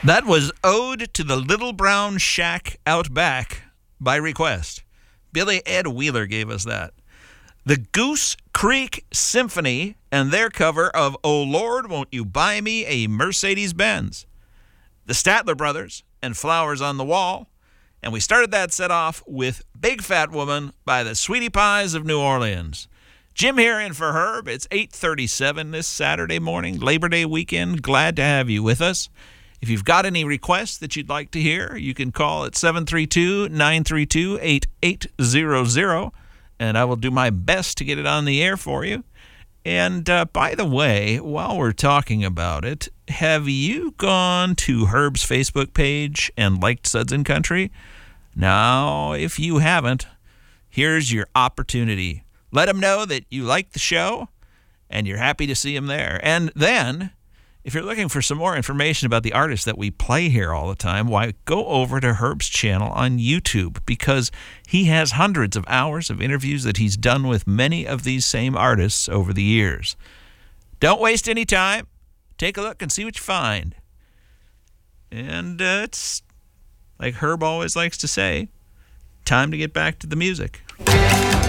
That was Ode to the Little Brown Shack Out Back by request. Billy Ed Wheeler gave us that. The Goose Creek Symphony and their cover of Oh Lord, Won't You Buy Me a Mercedes-Benz. The Statler Brothers and Flowers on the Wall. And we started that set off with Big Fat Woman by the Sweetie Pies of New Orleans. Jim here in for Herb. It's 8:37 this Saturday morning, Labor Day weekend. Glad to have you with us. If you've got any requests that you'd like to hear, you can call at 732-932-8800, and I will do my best to get it on the air for you. And by the way, while we're talking about it, have you gone to Herb's Facebook page and liked Suds and Country? Now, if you haven't, here's your opportunity. Let him know that you like the show and you're happy to see him there. And then, if you're looking for some more information about the artists that we play here all the time, why, go over to Herb's channel on YouTube, because he has hundreds of hours of interviews that he's done with many of these same artists over the years. Don't waste any time. Take a look and see what you find. And it's, like Herb always likes to say, time to get back to the music.